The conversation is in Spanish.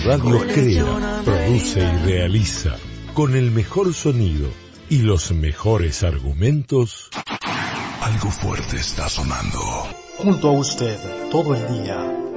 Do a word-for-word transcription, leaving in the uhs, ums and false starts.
Radio crea, produce y realiza con el mejor sonido y los mejores argumentos. Algo fuerte está sonando. Junto a usted todo el día.